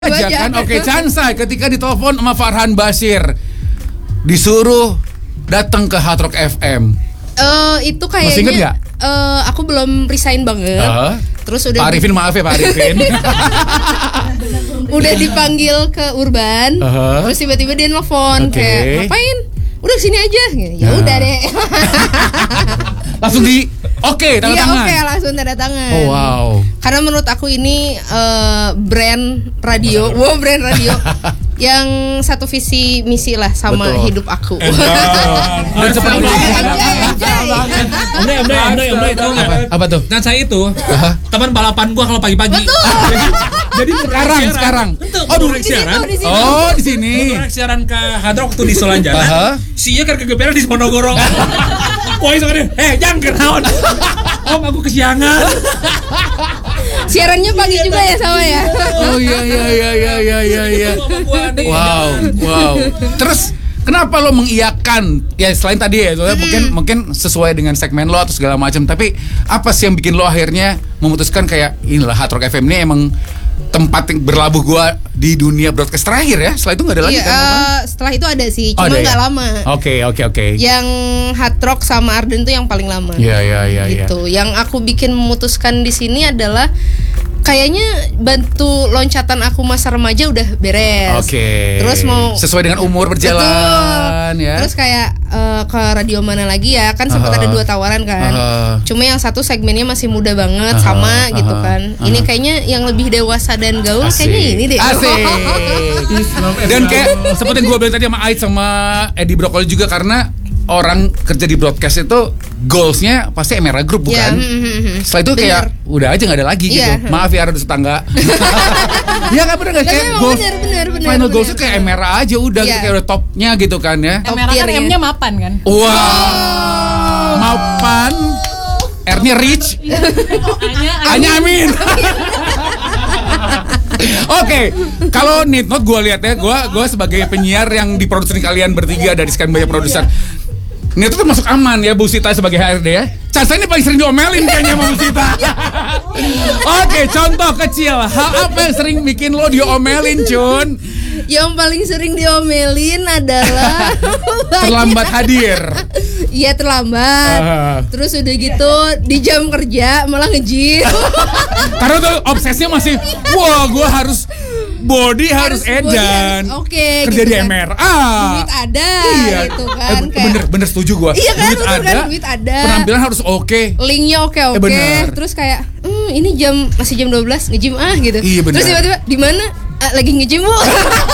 aja kan. Oke, Chansay ketika ditelepon sama Farhan Bashir disuruh datang ke Hard Rock FM. Itu kayaknya masih inget gak? Aku belum resign banget. Terus udah Pak Arifin, maaf ya Pak Arifin. udah dipanggil ke Urban. Terus tiba-tiba dia nelfon kayak ngapain? Udah sini aja. Ya udah deh. Langsung tanda tangan. Iya, langsung tanda tangan. Oh wow. Karena menurut aku ini brand radio, brand radio yang satu visi misi lah sama hidup aku. Dan seperti apa tuh? Dan saya itu teman balapan gua kalau pagi-pagi. Jadi sekarang. Di sini. Siaran ke Hard Rock waktu di Solanjana. Sinya kan kegeberan di Monogoro. Woi soalnya, jangan kenaon. Om aku kesiangan. Siarannya pagi juga ya sama ya. Oh iya. Wow. Terus kenapa lo mengiyakan? Ya selain tadi ya, mungkin sesuai dengan segmen lo atau segala macam. Tapi apa sih yang bikin lo akhirnya memutuskan kayak inilah Hard Rock FM ini emang tempat yang berlabuh gua di dunia broadcast terakhir ya? Setelah itu nggak ada lagi kan? Setelah itu ada sih, cuma nggak lama. Oke. Yang Hard Rock sama Arden tuh yang paling lama. Iya. Gitu. Yang aku bikin memutuskan di sini adalah kayaknya bantu loncatan aku masa remaja udah beres. Oke. Terus mau sesuai dengan umur berjalan. Betul. Ya. Terus kayak ke radio mana lagi ya? Kan sempat ada 2 tawaran kan. Cuma yang satu segmennya masih muda banget sama gitu kan. Ini kayaknya yang lebih dewasa dan gaul. Kayaknya ini deh. Asik. Dan kayak seperti yang gue bilang tadi sama Ait sama Edi Brokoli juga, karena orang kerja di broadcast itu goalsnya pasti Emera Group bukan? Setelah itu kayak udah aja nggak ada lagi gitu. Maaf ya, ada tetangga. Iya kan, bener nggak kayak goals? Bener. Final goalsnya kayak Emera aja udah gitu, kayak udah topnya gitu kan ya. Emera kan M-nya mapan kan? Wow. Mapan. R-nya rich. Hanya amin. Oke, kalau Need Not gue lihat ya, gue sebagai penyiar yang diproduksi kalian bertiga dari sekian banyak produser, Need Not termasuk aman ya, Bu Sita sebagai HRD ya. Chansay ini paling sering diomelin kayaknya sama Bu Sita. Oke, contoh kecil, hal apa yang sering bikin lo diomelin, Cun? Yang paling sering diomelin adalah terlambat hadir. Iya, terlambat. Terus udah gitu di jam kerja malah nge-gym. Karena tuh obsesnya masih, wah gue harus body harus edan. Oke, kerja gitu di kan. MRA. Duit ada gitu kan. Bener setuju gue. Iya kan, duit ada. Penampilan harus oke. Linknya oke. Terus kayak ini masih jam 12 nge-gym gitu. Iya, bener. Terus tiba-tiba di mana? Lagi nge-gym, Bu.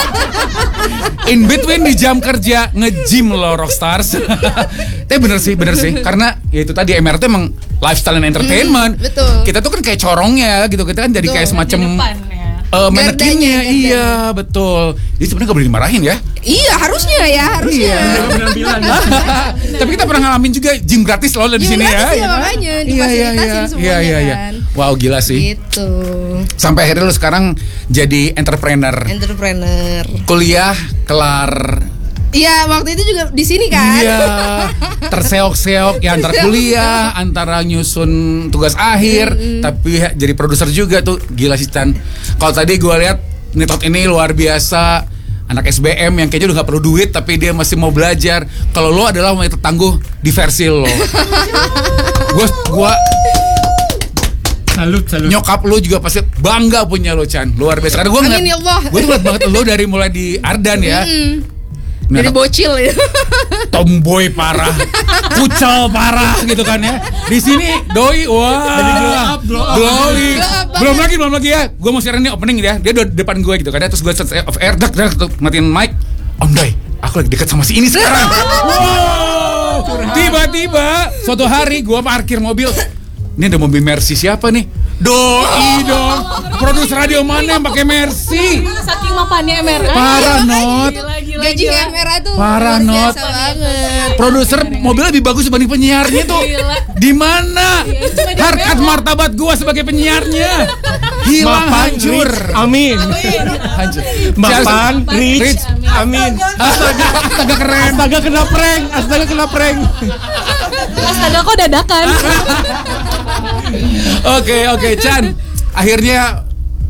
In between di jam kerja nge-gym lo Rockstars. Tapi bener sih. Karena ya itu tadi MR tuh emang lifestyle and entertainment. Betul. Kita tuh kan kayak corongnya gitu. Kita kan jadi kayak semacam manekinnya. Iya, betul. Jadi sebenarnya gak boleh dimarahin ya. Iya, harusnya. Iya. Tapi kita pernah ngalamin juga gym gratis loh di sini ya. Iya, makanya difasilitasin semuanya kan. Wow, gila sih. Gitu. Sampai akhirnya lu sekarang jadi entrepreneur. Kuliah kelar. Iya, waktu itu juga di sini kan. Iya. Terseok-seok ya, antara kuliah, antara nyusun tugas akhir, tapi jadi produser juga tuh. Gila sih, Chan. Kalau tadi gue lihat Need Not ini luar biasa. Anak SBM yang kayaknya udah gak perlu duit tapi dia masih mau belajar. Kalau lo adalah wanita tangguh di versi lo. Gua Salut. Nyokap lo juga pasti bangga punya lo, Chan. Luar biasa. Karena gue ngeliat, gue tuh ngeliat banget lo dari mulai di Ardan ya. Dari bocil ya. Tomboy parah, kucel parah gitu kan ya. Di sini doi, wah, glowing. Belum lagi ya. Gue mau siaran nih opening ya. Dia udah depan gue gitu kan ya. Terus gue set off air, matiin mic. Om Doi, aku lagi dekat sama si ini sekarang. Wow. Tiba-tiba suatu hari gue parkir mobil. Ini ada mobil Mercy siapa nih? Doi dong. Produser radio mana yang pakai Mercy? Saking mapannya MRA. Parah, Not. Gaji MRA tuh parah, Not. banget. Produser mobilnya lebih bagus dibanding penyiarnya tuh. Di mana? Harkat martabat gua sebagai penyiarnya hilang, hancur. Amin. Hancur. Mapan, rich. Amin. Astaga keren. Astaga kena prank. Astaga kok dadakan. Oke, Chan. Akhirnya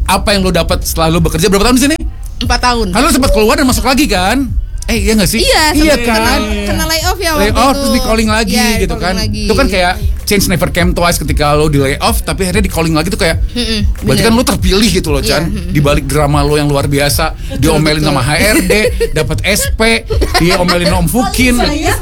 apa yang lo dapat setelah lo bekerja berapa tahun di sini? 4 tahun. Kan lo sempat keluar dan masuk lagi kan? Iya nggak sih? Iya kan. Kena layoff ya waktu Layoff itu. terus di calling lagi Iya, gitu kan. lagi. Itu kan kayak change never came twice ketika lo di layoff tapi akhirnya di calling lagi tuh kayak berarti kan lo terpilih gitu loh Chan. Di balik drama lo yang luar biasa, diomelin sama HRD, dapat SP, diomelin Om Fukin.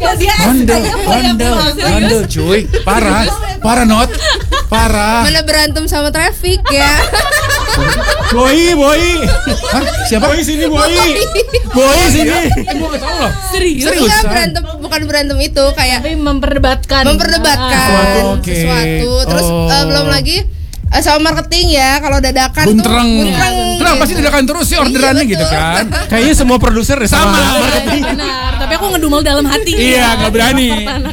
Bandel cuy. Parah not. Parah. Mana berantem sama traffic ya. Boy. Hah? Siapa? Boy sini, Boy. Boy sini. Gue gak tau loh. Serius? Iya bukan berantem itu kayak Tapi memperdebatkan sesuatu. Terus belum lagi sama marketing ya, kalau dadakan Buntreng. tuh Kenapa sih dadakan terus sih orderannya Iya, gitu betul. kan? Kayaknya semua produser deh sama. Benar, tapi aku ngedumel dalam hati. Iya, nggak berani.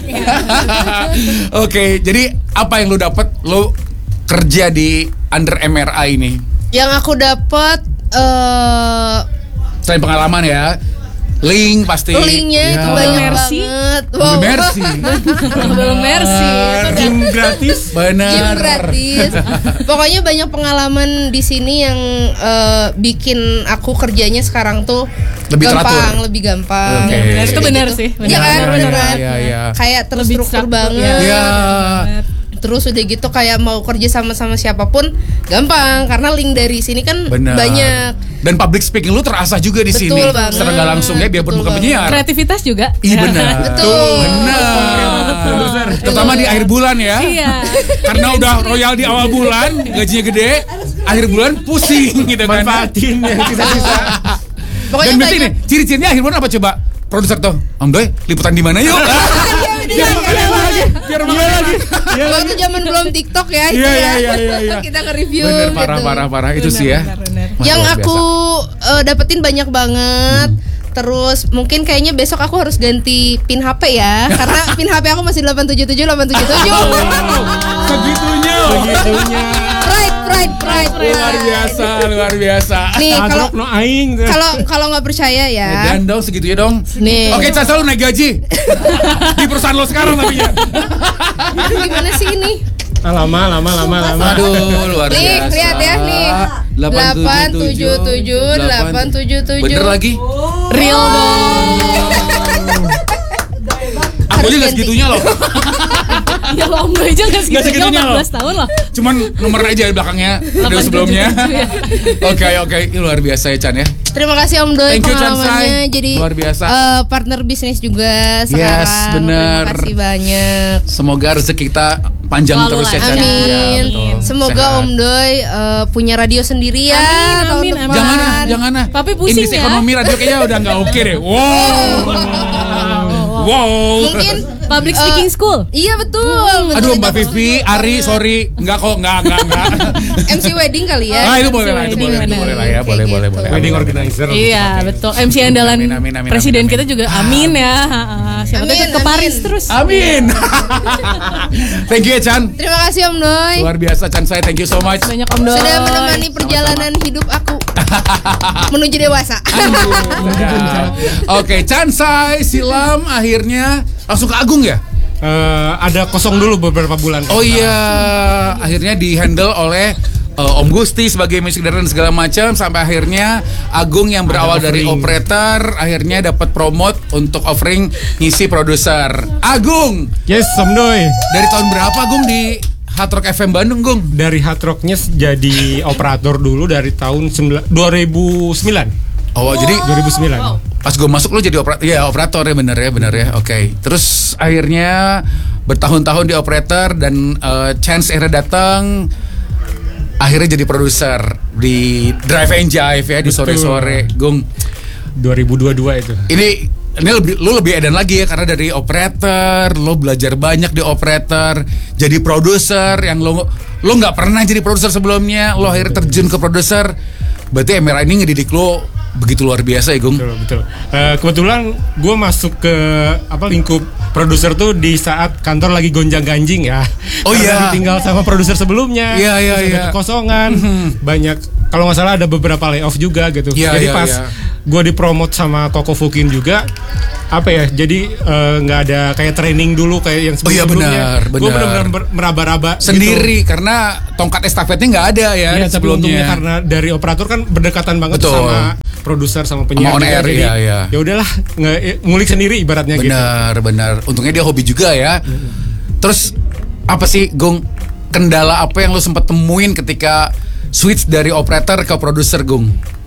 Oke, jadi apa yang lo dapat lo kerja di under MRI ini? Yang aku dapat Selain pengalaman ya, link pasti. linknya itu banyak Mercy. banget. Mercy. Belum Mercy. Gym gratis. Gym Benar. gratis. Pokoknya banyak pengalaman di sini yang bikin aku kerjanya sekarang tuh Lebih teratur. lebih gampang. Oke. Benar, itu benar sih. Iya kan, benar kan? Iya. Kayak terstruktur struktur, banget. Iya. Terus udah gitu kayak mau kerja sama siapapun gampang karena link dari sini kan Benar. banyak. Dan public speaking lu terasa juga di Betul sini. banget. Secara nggak langsung ya, biarpun Betul bukan banget. penyiar. Kreativitas juga. Iya benar. Betul. Benar. Terutama di akhir bulan ya. Iya. Karena udah royal di awal bulan, gajinya gede, akhir bulan pusing gitu kan. Manfaatin yang sisa-sisa. Pokoknya Dan biasanya banyak. ini ciri-cirinya akhir bulan apa coba? Produser tuh, Om Doi, liputan di mana yuk? Iya, Biar lagi. waktu zaman belum TikTok ya itu Iya, ya. iya. Kita nge-review Bener, gitu. parah itu sih ya. Benar. Wah, Yang luar aku biasa. dapetin banyak banget. Terus mungkin kayaknya besok aku harus ganti pin HP ya. Karena pin HP aku masih 877. Segitunya. Pride. Luar biasa. Nih kalau Adrok no aing. kalau nggak percaya ya. Dan dong segitunya dong. Nih. Oke, Caca lu naik gaji di perusahaan lo sekarang tapi ya. Gimana sih ini? Lama. Aduh, luar Nih, biasa. lihat ya nih. 877. Bener lagi? Real dong. Aku aja nggak segitunya loh. Ya lo Om Doi aja gak Nggak segitunya segitunya loh. 14 tahun loh. Cuman nomor aja di belakangnya dari 877 sebelumnya. ya. Oke, ini luar biasa ya Chan ya. Terima kasih Om Doi Thank you, Chan pengalamannya Sai. jadi Luar biasa. partner bisnis juga sekarang. Yes, bener. Terima kasih banyak. Semoga rezeki kita panjang Selalu terus ya lancar. Chan. Amin. Ya, betul. Semoga Sehat. Om Doi punya radio sendiri ya. tahun Amin. depan. Jangan ah. Tapi pusing Indeks ya. ekonomi radio kayaknya udah nggak oke deh. Wow. Mungkin Public speaking school. Iya betul. Aduh Mbak Vivi, Ari, sorry, enggak kok, enggak. MC wedding kali ya. Ah itu boleh lah, MC itu wedding. boleh lah ya, boleh. Wedding organizer. Iya betul. MC andalan Amin. presiden kita juga amin ya. Siapa tahu Amin, ikut ke Paris amin. terus. Amin. Thank you ya Chan. Terima kasih Om Doi. Luar biasa Chan saya, thank you so much. Banyak Om Doi. Sudah menemani perjalanan hidup aku menuju dewasa. Oke, Chan Sai silam akhirnya langsung ke Agung ya? Ada kosong dulu beberapa bulan. Oh iya, akhirnya di-handle oleh Om Gusti sebagai music director dan segala macam sampai akhirnya Agung yang berawal dari operator akhirnya dapat promote untuk offering ngisi produser. Agung, Yes, Om Doi. dari tahun berapa Agung di Hard Rock FM Bandung, Gung? Dari Hard Rocknya jadi operator dulu dari tahun 2009. Oh, jadi 2009. pas gue masuk lo jadi operator ya bener ya. Oke. Terus akhirnya bertahun-tahun di operator dan chance akhirnya datang akhirnya jadi produser di Drive and Jive ya di sore-sore, Gung. 2022 itu. Ini lebih edan lagi ya karena dari operator lo belajar banyak di operator jadi produser yang lo nggak pernah jadi produser sebelumnya, lo akhirnya terjun ke produser. Berarti MRI ini ngedidik lo begitu luar biasa ya, Gung. Betul. Kebetulan gue masuk ke lingkup produser tuh di saat kantor lagi gonjang-ganjing ya. Oh Karena iya. ditinggal sama produser sebelumnya. Iya, Terus ada iya. kekosongan. Banyak, kalau nggak salah ada beberapa layoff juga gitu. Iya, Jadi iya, pas iya. gue dipromot sama Koko Fukin juga, apa ya, jadi nggak ada kayak training dulu kayak yang sebelumnya. Benar. Gue benar-benar meraba-raba sendiri gitu. Karena tongkat estafetnya nggak ada ya. Iya, tapi untungnya karena dari operator kan berdekatan banget sama produser sama penyiar. On air, jadi ya udahlah ngulik sendiri ibaratnya gitu. Benar. Untungnya dia hobi juga ya. Terus apa sih, Gung? Kendala apa yang lo sempat temuin ketika switch dari operator ke produser, Gung?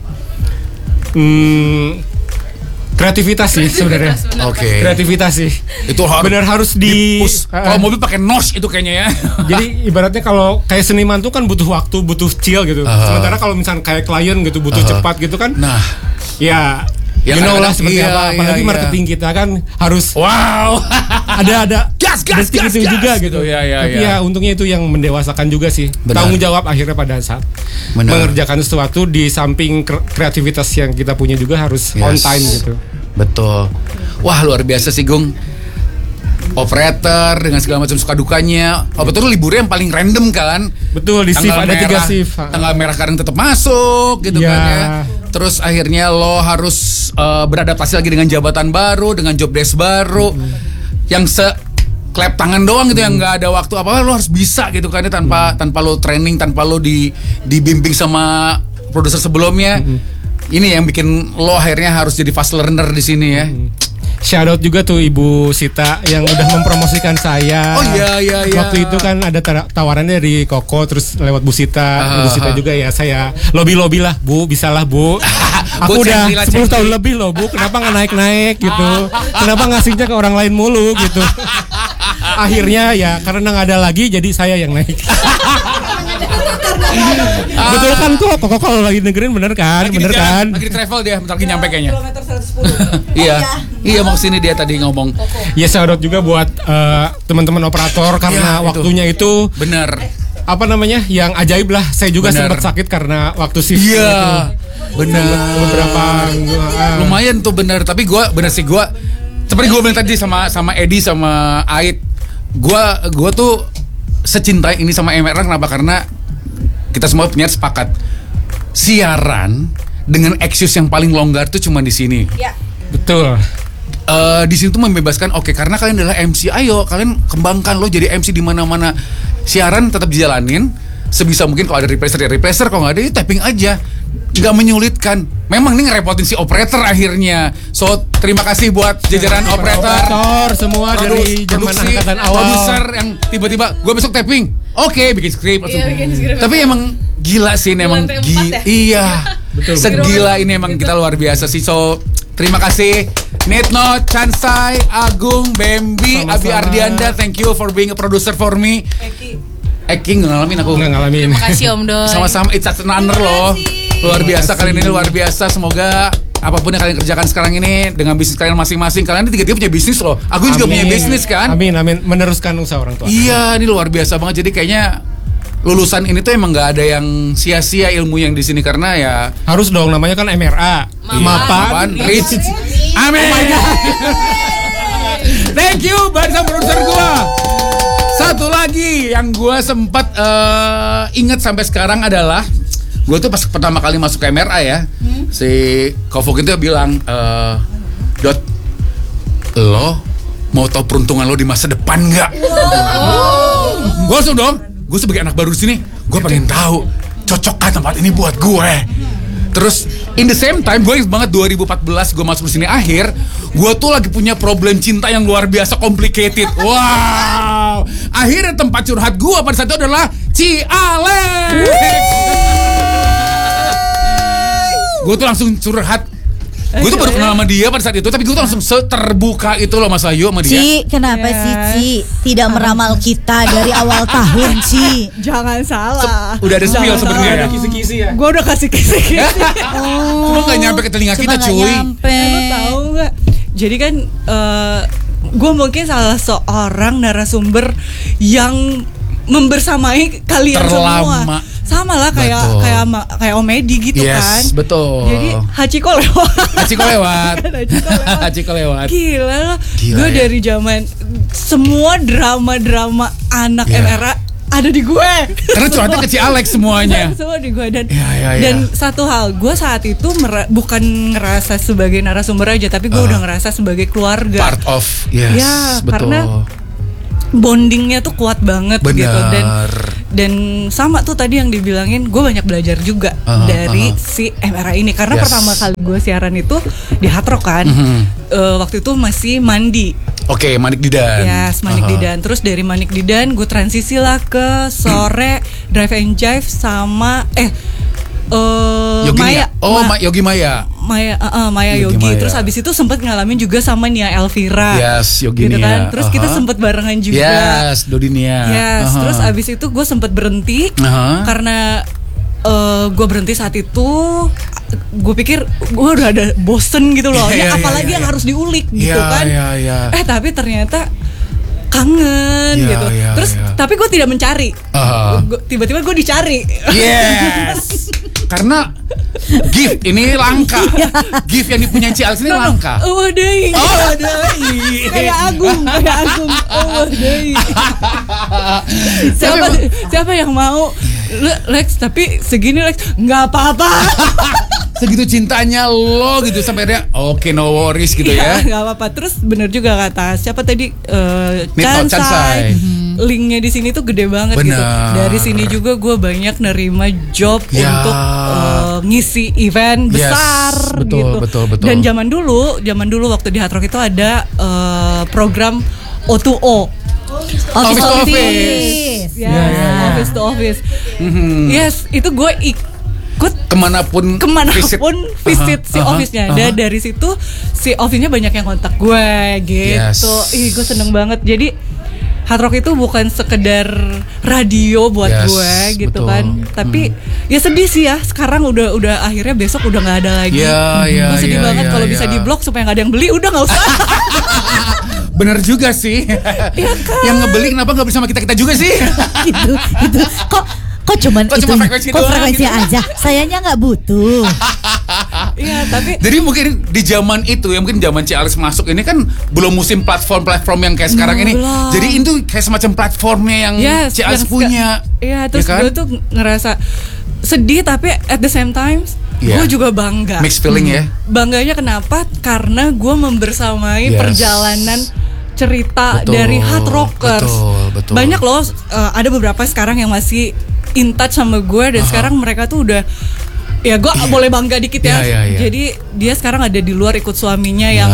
Kreativitas sih sebenarnya. Oke. Kreativitas sih. Itu harus di push. Kalau mobil pakai nos itu kayaknya ya. Jadi ibaratnya kalau kayak seniman tuh kan butuh waktu, butuh chill gitu. Sementara kalau misalnya kayak klien gitu butuh cepat gitu kan. Nah, ya you know lah seperti apa. Apalagi marketing kita kan harus ada gas itu juga gitu. Tapi ya untungnya itu yang mendewasakan juga sih. Tanggung jawab akhirnya pada saat mengerjakan sesuatu, di samping kreativitas yang kita punya juga harus on time gitu. Betul. Wah, luar biasa sih, Gung. Operator dengan segala macam suka dukanya. Operator liburnya yang paling random kan. Betul, di shift ada 3 shift. Tanggal merah kadang tetap masuk gitu kan ya. Terus akhirnya lo harus beradaptasi lagi dengan jabatan baru, dengan job desk baru. Yang klep tangan doang gitu, yang nggak ada waktu apa, lo harus bisa gitu kan ya, tanpa lo training, tanpa lo dibimbing sama produser sebelumnya. Ini yang bikin lo akhirnya harus jadi fast learner di sini ya. Shout out juga tuh Ibu Sita yang udah mempromosikan saya. Oh iya. Waktu itu kan ada tawarannya dari Koko, terus lewat Bu Sita. Bu Sita juga ya, saya lobby lah, Bu, bisalah Bu. Aku udah 10 tahun lebih loh, Bu. Kenapa nggak naik gitu? Kenapa ngasihnya ke orang lain mulu gitu? Akhirnya ya karena nggak ada lagi, jadi saya yang naik. Betul kan kok kalau lagi dengerin bener kan? Lagi di travel dia, bentar lagi nyampe kayaknya. Kilometer 110. Iya mau kesini dia tadi ngomong. Ya shout out juga buat teman-teman operator karena waktunya itu bener. Apa namanya? Yang ajaib lah. Saya juga sempat sakit karena waktu shift. Iya. Bener. Beberapa lumayan tuh bener. Tapi gue seperti gue bilang tadi sama Edi sama Ait. Gue tuh secintai ini sama MRA. Kenapa? Karena kita semua penyiar sepakat siaran dengan excuse yang paling longgar tuh cuma di sini. Ya. Betul. Di sini tuh membebaskan. Oke, karena kalian adalah MC, ayo kalian kembangkan lo jadi MC di mana-mana. Siaran tetap dijalanin sebisa mungkin. Kalau ada replacer, kalau nggak ada ya tapping aja, nggak menyulitkan. Memang ini ngerepotin si operator akhirnya. So terima kasih buat jajaran operator semua dari zaman angkatan awal. Produser yang tiba-tiba gue besok tapping. Oke, bikin skrip. Tapi emang gila sih, emang gila. Iya. Betul. Segila ini emang kita luar biasa sih. So terima kasih Nitno, Chansai, Agung, Bambi, Abi Ardianda. Thank you for being a producer for me. Eki nggak ngalamin aku. Nggak ngalamin. Terima kasih Om Doi. Sama-sama, it's an honor loh. Luar biasa kalian ini, luar biasa. Semoga apapun yang kalian kerjakan sekarang ini dengan bisnis kalian masing-masing. Kalian ini tiga-tiga punya bisnis loh. Aku juga punya bisnis kan. Amin. Meneruskan usaha orang tua. Iya, ini luar biasa banget. Jadi kayaknya lulusan ini tuh emang nggak ada yang sia-sia ilmu yang di sini, karena ya harus dong, namanya kan MRA. Mapan, Rich. Amin. Thank you bangsa produser gua. Satu lagi yang gua sempat inget sampai sekarang adalah gue tuh pas pertama kali masuk ke MRA ya, si Kofok itu bilang, Dot, lo mau tahu peruntungan lo di masa depan nggak? Gue langsung dong, gue sebagai anak baru di sini, gue pengen tahu cocokkah tempat ini buat gue. Terus in the same time gue ingat banget 2014 gue masuk di sini akhir, gue tuh lagi punya problem cinta yang luar biasa complicated. Wow, akhirnya tempat curhat gue pada saat itu adalah Ci Alex. Gue tuh langsung curhat. Gue tuh baru kenal sama dia pada saat itu, tapi gue tuh langsung terbuka itu loh Mas Ayu sama dia. Ci, kenapa sih Ci tidak meramal kita dari awal tahun, Ci? Jangan salah. Udah ada spill sebenarnya ya. Kisi-kisi ya. Gue udah kasih kisi-kisi. Cuma gak nyampe ke telinga kita cuy. Lu tahu nggak? Jadi kan gue mungkin salah seorang narasumber yang membersamai kalian terlama. semua. Sama lah kayak Om Edi gitu kan. Yes, betul. Jadi Hachiko lewat. Hachiko lewat. Gila lah. Gue dari zaman semua drama-drama anak MRA ada di gue. Karena curhatnya ke Alex semuanya. Semua di gue dan Ya. dan satu hal, gue saat itu bukan ngerasa sebagai narasumber aja, tapi gue udah ngerasa sebagai keluarga. Part of, yes, Ya, betul. karena bondingnya tuh kuat banget Benar. gitu dan sama tuh tadi yang dibilangin, gue banyak belajar juga dari si MRA ini karena pertama kali gue siaran itu di Hard Rock kan. Waktu itu masih Mandi. Oke, Manik Didan. Yes, Manik Didan. Terus dari Manik Didan gue transisi lah ke sore Drive and Jive sama Yogi Maya. Yogi Maya. Maya Yogi Yogi. Maya. Terus abis itu sempat ngalamin juga sama Nia Elvira. Yes, Yogi gitu Nia. kan. Terus kita sempat barengan juga. Yes, Dodi Nia. Yes, terus abis itu gue sempat berhenti karena gue berhenti saat itu. Gue pikir gue udah ada bosen gitu loh. Apalagi yang harus diulik gitu kan. Tapi ternyata kangen gitu. Terus tapi gue tidak mencari. Tiba-tiba gue dicari. Yes. Karena gift ini langka. Gift yang dipunyai Ci Alex ini langka. Wadai. Kayak Agung. Wadai. Siapa yang mau Lex, tapi segini Lex, nggak apa-apa. Segitu cintanya lo gitu sampai dia oke, no worries gitu ya. Nggak apa-apa. Terus bener juga kata siapa tadi Chansai. Chansai. Linknya di sini tuh gede banget gitu. Dari sini juga gue banyak nerima job untuk ngisi event besar gitu. Betul. Dan zaman dulu waktu di Hard Rock itu ada program O2O. Office to office. Office to office. Yes, itu gue ikut kemanapun visit si office-nya. Dan dari situ si office-nya banyak yang kontak gue gitu. Gue seneng banget. Jadi Hard Rock itu bukan sekedar radio buat gue gitu betul. kan. Tapi ya sedih sih ya. Sekarang udah akhirnya besok udah nggak ada lagi. Gue sedih banget kalau bisa di-blok supaya nggak ada yang beli. Udah nggak usah. Bener juga sih. Iya kan? Yang ngebeli kenapa nggak bersama kita juga sih? Gitu. Kok cuman itu frekuensi doang frekuensi gitu. aja. Sayanya nggak butuh. Iya, tapi Jadi mungkin di zaman itu ya, mungkin zaman Ci Alex masuk ini kan belum musim platform yang kayak sekarang ini. Belum. Jadi itu kayak semacam platformnya yang Ci Alex punya. Iya, terus kan? gue tuh ngerasa sedih tapi at the same time gue juga bangga. Mixed feeling ya. Bangganya kenapa? Karena gue membersamai perjalanan cerita dari Hard Rockers. Betul. Banyak loh, ada beberapa sekarang yang masih in touch sama gue dan sekarang mereka tuh udah ya gue boleh bangga dikit ya. Jadi dia sekarang ada di luar ikut suaminya yang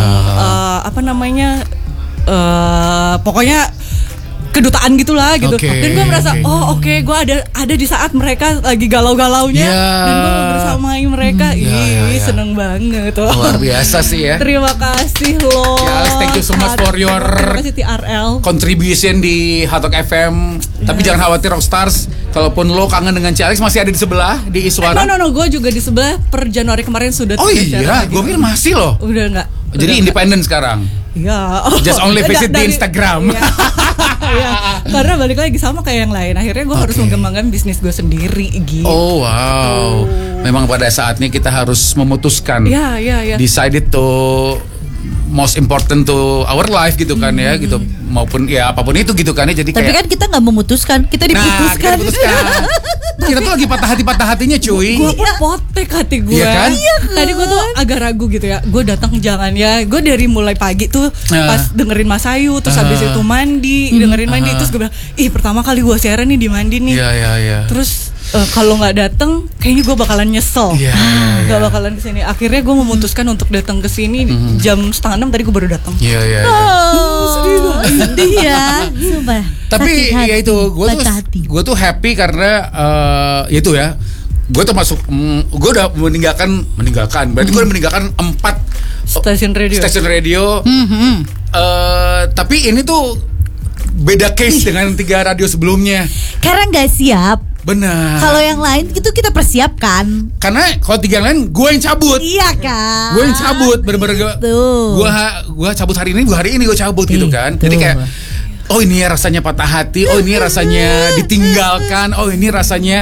pokoknya kedutaan gitulah gitu. Dan gue merasa gue ada di saat mereka lagi galau-galaunya dan gue mau bersamai mereka. Seneng banget tuh. Luar biasa sih ya. Terima kasih loh. Alex, thank you so much for your terima kasih TRL contribution di Hard Rock FM. Tapi jangan khawatir Rockstars, kalaupun lo kangen dengan Ci Alex masih ada di sebelah di Iswara. No, gue juga di sebelah per Januari kemarin sudah. Oh iya, gue pikir masih loh. Udah enggak. Jadi independen sekarang. Iya. Just only visit di Instagram. Iya. Karena balik lagi sama kayak yang lain. Akhirnya gue harus mengembangkan bisnis gue sendiri gitu. Oh wow. Memang pada saatnya kita harus memutuskan. Iya. Decided to most important to our life gitu kan ya gitu, maupun ya apapun itu gitu kan ya. Jadi Tapi kan kita nggak memutuskan, kita diputuskan. Kita tuh lagi patah hatinya cuy. Gue pun potek hati gue. Iya kan? Tadi gue tuh agak ragu gitu ya. Gue datang jangan ya. Gue dari mulai pagi tuh pas dengerin Mas Ayu, terus habis itu mandi, dengerin mandi, terus gue bilang, pertama kali gue siaran nih di mandi nih. Iya. Terus kalau nggak datang, kayaknya gue bakalan nyesel. Nggak bakalan kesini. Akhirnya gue memutuskan untuk datang ke sini jam 5:30 tadi gue baru datang. Iya. Sedih ya, sumpah. Tapi ya itu, gue tuh happy karena itu ya. Gue tuh masuk, gue udah meninggalkan. Berarti gue udah meninggalkan 4 stasiun radio. Tapi ini tuh beda case dengan 3 radio sebelumnya. Karena nggak siap. Benar. Kalau yang lain itu kita persiapkan. Karena kalau 3 yang lain gue yang cabut. Iya kan. Gue yang cabut, bener-bener gue cabut hari ini gue cabut gitu kan. Jadi kayak ini rasanya patah hati, ini rasanya ditinggalkan, ini rasanya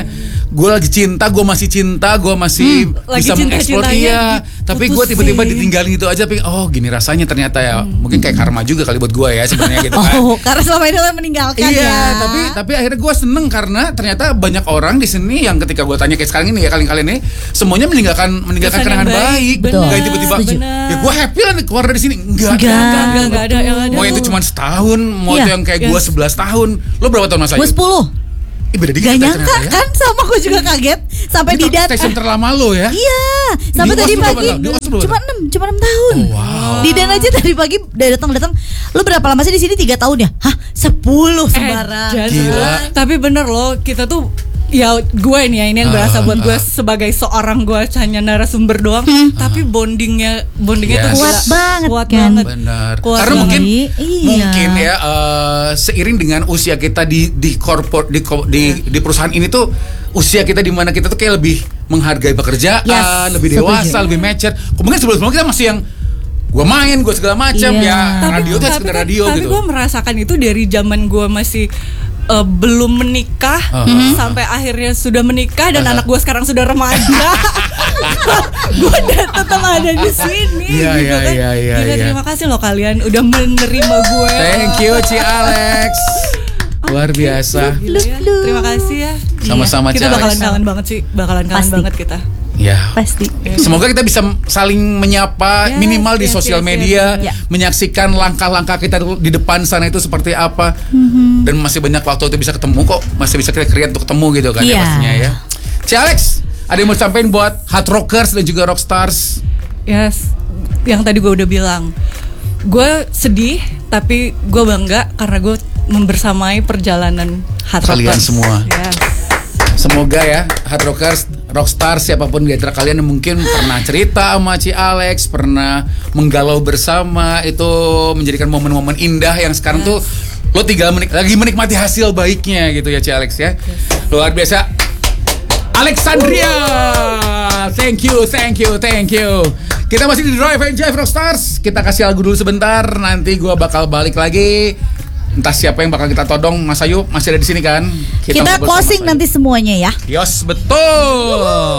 gue lagi cinta, gue masih bisa mengeksplor iya. Tapi gue tiba-tiba ditinggalin gitu aja. Oh gini rasanya ternyata ya. Mungkin kayak karma juga kali buat gue ya sebenarnya gitu kan. Oh, karena selama ini lo meninggalkan iya, ya. tapi akhirnya gue seneng karena ternyata banyak orang di sini yang ketika gue tanya kayak sekarang ini ya kalian ini semuanya meninggalkan kenangan baik. Gak tiba-tiba ya gue happy lah keluar dari sini. Enggak ada yang ada. Mau itu cuma setahun, mau itu yang kayak gue 11 tahun. Lo berapa tahun Mas Ayu? Gue 10. Beda dikit Gak kita nyangka ternyata ya. kan, sama gue juga kaget. Sampai Ini Didan station terlama lo ya. Iya, sampai Di tadi OS berapa pagi tahun? Di OS berapa cuma 6 tahun. Oh, wow. Didan aja tadi pagi udah datang. Lu berapa lama sih di sini? 3 tahun ya? Hah, 10 sembarang. Gila. Tapi bener loh, kita tuh ya gue ini yang berasa buat gue sebagai seorang gue hanya narasumber doang, tapi bondingnya Yes. tuh Kuat banget kuat kan? banget. Benar. Kuat Karena banget. mungkin ya seiring dengan usia kita di perusahaan ini tuh usia kita di mana kita tuh kayak lebih menghargai pekerjaan, Yes, lebih dewasa, lebih mature. Mungkin sebelum kita masih yang gue main, gue segala macam ya. Radio tuh sekedar radio tapi gitu. gue merasakan itu dari zaman gue masih belum menikah sampai akhirnya sudah menikah dan anak gue sekarang sudah remaja. Gue tetap ada di sini. Iya, gitu kan. iya. Gila, terima kasih loh kalian udah menerima gue. Thank you Ci Alex. Luar biasa. Gila ya. Terima kasih ya. Sama-sama Ci Kita Alex. bakalan kangen banget sih, bakalan kangen Pasti. banget kita. Ya. Pasti. Semoga kita bisa saling menyapa Yes, minimal di yes, sosial yes, media, yes. menyaksikan langkah-langkah kita di depan sana itu seperti apa. Dan masih banyak waktu itu bisa ketemu kok, masih bisa kreat untuk ketemu gitu kan ya Iya. pastinya ya. Ci Alex, ada yang mau sampaikan buat hard rockers dan juga rockstars? Yes, yang tadi gue udah bilang, gue sedih tapi gue bangga karena gue membersamai perjalanan hard Kalian rockers. semua. Yes. Semoga ya hard rockers, rockstars siapapun di antara kalian yang mungkin pernah cerita sama Ci Alex, pernah menggalau bersama, itu menjadikan momen-momen indah yang sekarang tuh lo tinggal lagi menikmati hasil baiknya gitu ya Ci Alex ya. Luar biasa. Alexandria, thank you. Kita masih di Drive and Jive Rockstars. Kita kasih lagu dulu sebentar, nanti gua bakal balik lagi. Entah siapa yang bakal kita todong. Mas Ayu masih ada di sini kan? Kita ngobrol sama closing Mas Ayu. nanti semuanya ya. Yos, betul.